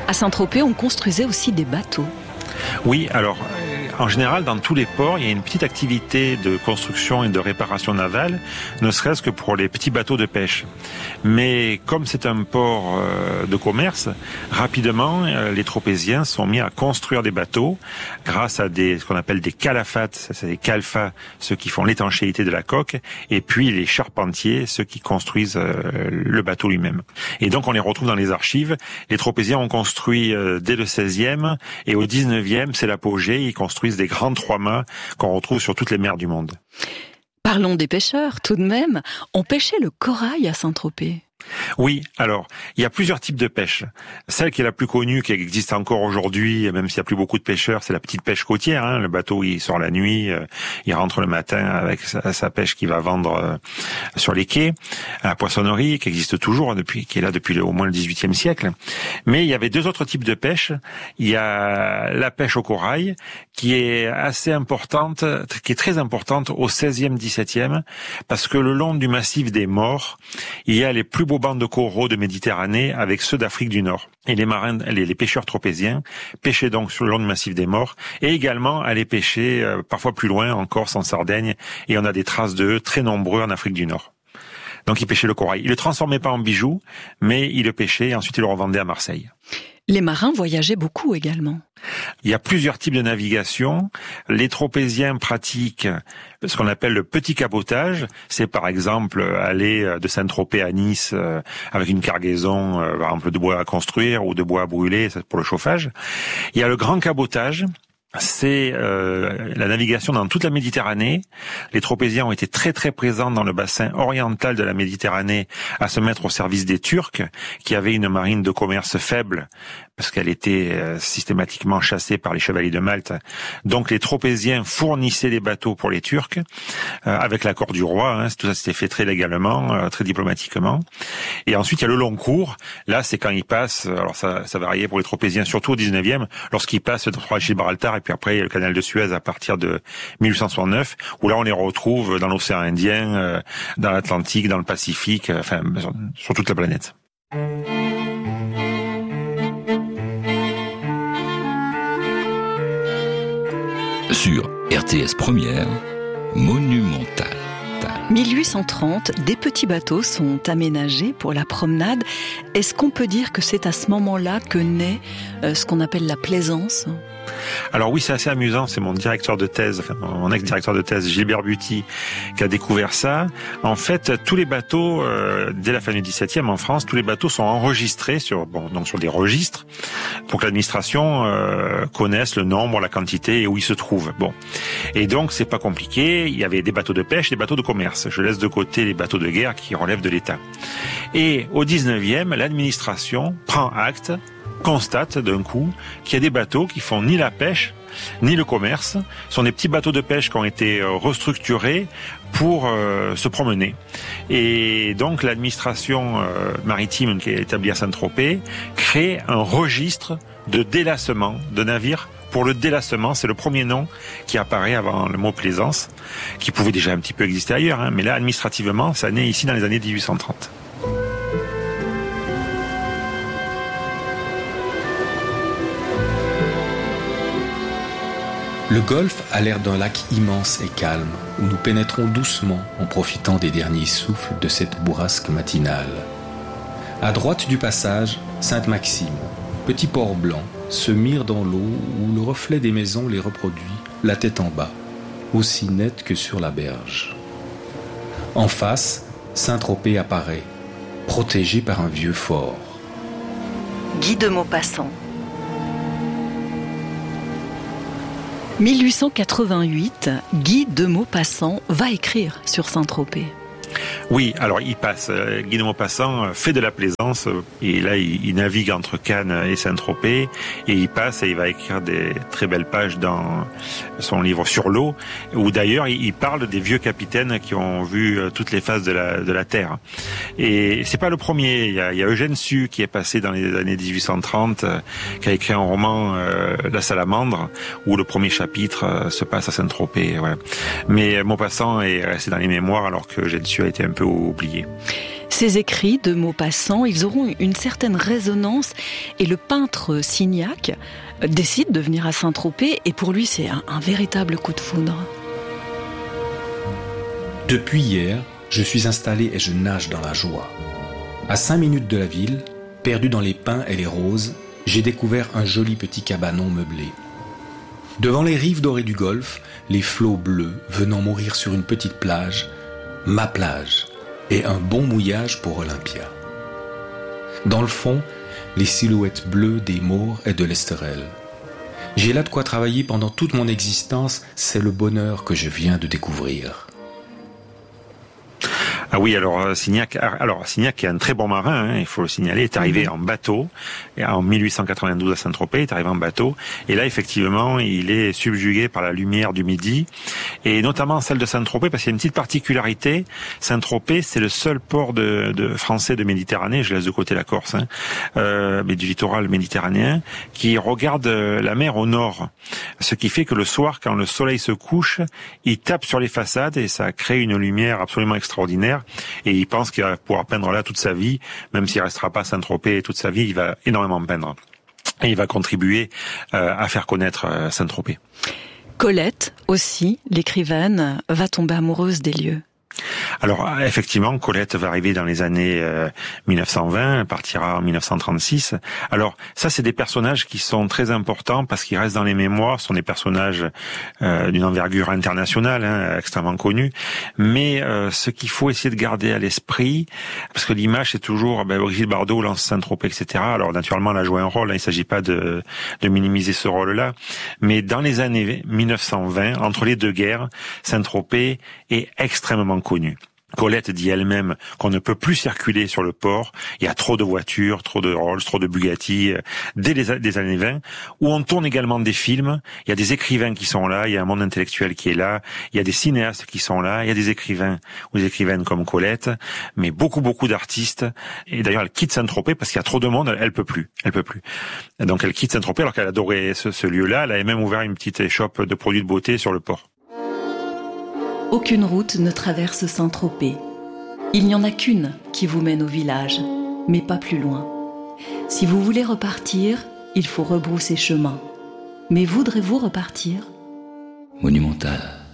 À Saint-Tropez, on construisait aussi des bateaux. Oui, alors en général, dans tous les ports, il y a une petite activité de construction et de réparation navale, ne serait-ce que pour les petits bateaux de pêche. Mais comme c'est un port de commerce, rapidement, les Tropéziens sont mis à construire des bateaux grâce à ce qu'on appelle des calafates, c'est des calfas, ceux qui font l'étanchéité de la coque, et puis les charpentiers, ceux qui construisent le bateau lui-même. Et donc on les retrouve dans les archives. Les Tropéziens ont construit dès le 16e, et au 19e, c'est l'apogée, ils construisent des grands 3-mâts qu'on retrouve sur toutes les mers du monde. Parlons des pêcheurs, tout de même. On pêchait le corail à Saint-Tropez. Oui, alors, il y a plusieurs types de pêche. Celle qui est la plus connue, qui existe encore aujourd'hui, même s'il n'y a plus beaucoup de pêcheurs, c'est la petite pêche côtière. Hein. Le bateau, il sort la nuit, il rentre le matin avec sa pêche qu'il va vendre sur les quais. La poissonnerie, qui existe toujours, qui est là depuis au moins le XVIIIe siècle. Mais il y avait deux autres types de pêche. Il y a la pêche au corail, qui est assez importante, qui est très importante au XVIe, XVIIe, parce que le long du massif des Maures, il y a les plus beaux bancs de coraux de Méditerranée avec ceux d'Afrique du Nord. Et les marins, les pêcheurs tropéziens pêchaient donc sur le long du massif des Maures et également allaient pêcher parfois plus loin, en Corse, en Sardaigne, et on a des traces d'eux très nombreux en Afrique du Nord. Donc ils pêchaient le corail. Ils le transformaient pas en bijoux, mais ils le pêchaient et ensuite ils le revendaient à Marseille. Les marins voyageaient beaucoup également. Il y a plusieurs types de navigation. Les Tropéziens pratiquent ce qu'on appelle le petit cabotage. C'est par exemple aller de Saint-Tropez à Nice avec une cargaison, par exemple de bois à construire ou de bois à brûler pour le chauffage. Il y a le grand cabotage. C'est la navigation dans toute la Méditerranée. Les Tropéziens ont été très très présents dans le bassin oriental de la Méditerranée à se mettre au service des Turcs, qui avaient une marine de commerce faible, parce qu'elle était systématiquement chassée par les chevaliers de Malte. Donc les Tropéziens fournissaient des bateaux pour les Turcs, avec l'accord du roi. Hein, tout ça s'était fait très légalement, très diplomatiquement. Et ensuite il y a le long cours. Là c'est quand ils passent, alors ça variait pour les Tropéziens, surtout au 19e, lorsqu'ils passent de Gibraltar, et puis après il y a le canal de Suez à partir de 1869, où là on les retrouve dans l'océan Indien, dans l'Atlantique, dans le Pacifique, enfin sur toute la planète. Sur RTS Première, Monumental. 1830, des petits bateaux sont aménagés pour la promenade. Est-ce qu'on peut dire que c'est à ce moment-là que naît ce qu'on appelle la plaisance ? Alors oui, c'est assez amusant, c'est mon directeur de thèse, enfin mon ex-directeur de thèse, Gilbert Buty, qui a découvert ça. En fait, tous les bateaux, dès la fin du XVIIe en France, tous les bateaux sont enregistrés sur des registres pour que l'administration connaisse le nombre, la quantité et où ils se trouvent. Bon. Et donc, c'est pas compliqué, il y avait des bateaux de pêche, des bateaux de commerce. Je laisse de côté les bateaux de guerre qui relèvent de l'État. Et au XIXe, l'administration prend acte, constate d'un coup qu'il y a des bateaux qui font ni la pêche ni le commerce. Ce sont des petits bateaux de pêche qui ont été restructurés pour se promener. Et donc l'administration maritime qui est établie à Saint-Tropez crée un registre de délassement de navires. Pour le délassement, c'est le premier nom qui apparaît avant le mot plaisance, qui pouvait déjà un petit peu exister ailleurs, hein, mais là administrativement, ça naît ici dans les années 1830. Le golfe a l'air d'un lac immense et calme, où nous pénétrons doucement en profitant des derniers souffles de cette bourrasque matinale. À droite du passage, Sainte-Maxime, petit port blanc, se mire dans l'eau où le reflet des maisons les reproduit, la tête en bas, aussi nette que sur la berge. En face, Saint-Tropez apparaît, protégé par un vieux fort. Guy de Maupassant. 1888, Guy de Maupassant va écrire sur Saint-Tropez. Oui, alors il passe. Guy de Maupassant fait de la plaisance et là il navigue entre Cannes et Saint-Tropez et il passe et il va écrire des très belles pages dans son livre Sur l'eau où d'ailleurs il parle des vieux capitaines qui ont vu toutes les phases de la terre. Et c'est pas le premier. Il y a Eugène Sue qui est passé dans les années 1830, qui a écrit un roman La Salamandre où le premier chapitre se passe à Saint-Tropez. Voilà. Mais Maupassant est resté dans les mémoires alors que Eugène Sue a été un peu oublié. Ces écrits de Maupassant, ils auront une certaine résonance et le peintre Signac décide de venir à Saint-Tropez et pour lui c'est un véritable coup de foudre. Depuis hier, je suis installé et je nage dans la joie. À 5 minutes de la ville, perdu dans les pins et les roses, j'ai découvert un joli petit cabanon meublé. Devant les rives dorées du golfe, les flots bleus venant mourir sur une petite plage, ma plage, et un bon mouillage pour Olympia. Dans le fond, les silhouettes bleues des Maures et de l'Esterel. J'ai là de quoi travailler pendant toute mon existence, c'est le bonheur que je viens de découvrir. Ah oui, alors Signac est un très bon marin, il faut le signaler, est arrivé en bateau, en 1892 à Saint-Tropez, est arrivé en bateau, et là effectivement il est subjugué par la lumière du midi, et notamment celle de Saint-Tropez, parce qu'il y a une petite particularité, Saint-Tropez c'est le seul port de français de Méditerranée, je laisse de côté la Corse, mais du littoral méditerranéen, qui regarde la mer au nord, ce qui fait que le soir, quand le soleil se couche, il tape sur les façades et ça crée une lumière absolument extraordinaire. Et il pense qu'il va pouvoir peindre là toute sa vie, même s'il restera pas à Saint-Tropez toute sa vie, il va énormément peindre. Et il va contribuer à faire connaître Saint-Tropez. Colette aussi, l'écrivaine, va tomber amoureuse des lieux. Alors effectivement, Colette va arriver dans les années 1920, elle partira en 1936. Alors ça, c'est des personnages qui sont très importants parce qu'ils restent dans les mémoires, ce sont des personnages d'une envergure internationale, extrêmement connus. Mais ce qu'il faut essayer de garder à l'esprit, parce que l'image c'est toujours Brigitte Bardot lance Saint-Tropez, etc. Alors naturellement, elle a joué un rôle, il ne s'agit pas de minimiser ce rôle-là. Mais dans les années 1920, entre les deux guerres, Saint-Tropez est extrêmement connue. Colette dit elle-même qu'on ne peut plus circuler sur le port. Il y a trop de voitures, trop de Rolls, trop de Bugatti, dès les années 20, où on tourne également des films. Il y a des écrivains qui sont là, il y a un monde intellectuel qui est là, il y a des cinéastes qui sont là, il y a des écrivains ou des écrivaines comme Colette, mais beaucoup d'artistes. Et d'ailleurs, elle quitte Saint-Tropez parce qu'il y a trop de monde, elle peut plus. Donc elle quitte Saint-Tropez alors qu'elle adorait ce lieu-là. Elle avait même ouvert une petite échoppe de produits de beauté sur le port. Aucune route ne traverse Saint-Tropez. Il n'y en a qu'une qui vous mène au village, mais pas plus loin. Si vous voulez repartir, il faut rebrousser chemin. Mais voudrez-vous repartir ? Monumental.